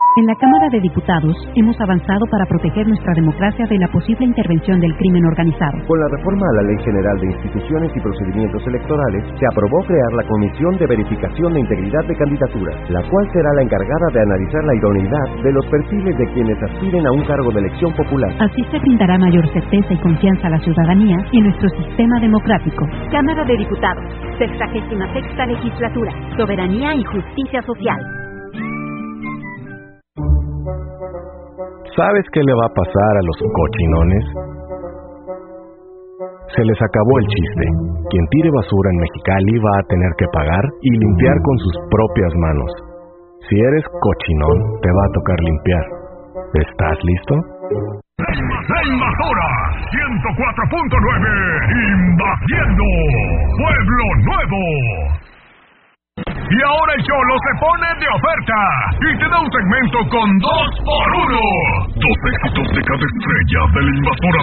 En la Cámara de Diputados hemos avanzado para proteger nuestra democracia de la posible intervención del crimen organizado. Con la reforma a la Ley General de Instituciones y Procedimientos Electorales, se aprobó crear la Comisión de Verificación de Integridad de Candidaturas, la cual será la encargada de analizar la idoneidad de los perfiles de quienes aspiren a un cargo de elección popular. Así se brindará mayor certeza y confianza a la ciudadanía y en nuestro sistema democrático. Cámara de Diputados, 66ª Legislatura, Soberanía y Justicia Social. ¿Sabes qué le va a pasar a los cochinones? Se les acabó el chiste. Quien tire basura en Mexicali va a tener que pagar y limpiar con sus propias manos. Si eres cochinón, te va a tocar limpiar. ¿Estás listo? La Invasora 104.9, invadiendo Pueblo Nuevo. Y ahora el Cholo se pone de oferta y te da un segmento con 2x1. 2 éxitos de cada estrella de la Invasora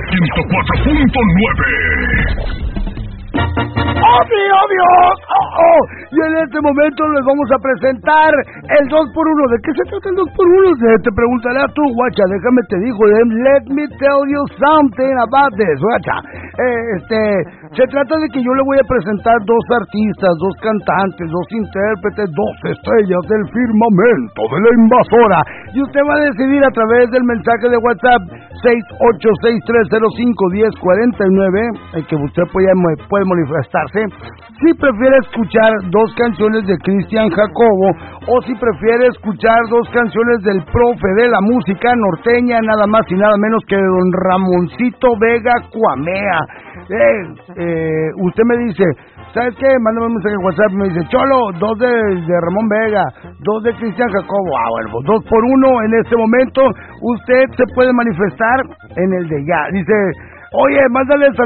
104.9. ¡Obvio! Y en este momento les vamos a presentar el 2x1. ¿De qué se trata el 2x1? Te preguntarás tú, guacha, déjame te digo. Let me tell you something about this, guacha. Se trata de que yo le voy a presentar 2 artistas, 2 cantantes, 2 intérpretes, 2 estrellas del firmamento de la Invasora. Y usted va a decidir a través del mensaje de WhatsApp 686-305-1049, el que usted puede manifestarse, si prefiere escuchar 2 canciones de Cristian Jacobo o si prefiere escuchar 2 canciones del profe de la música norteña, nada más y nada menos que don Ramoncito Vega Cuamea. Usted me dice, ¿sabes qué? Mándame un mensaje en WhatsApp y me dice, Cholo, 2 de Ramón Vega, 2 de Cristian Jacobo. Bueno, 2x1 en este momento. Usted se puede manifestar en el de ya. Dice, oye, mándale el saludo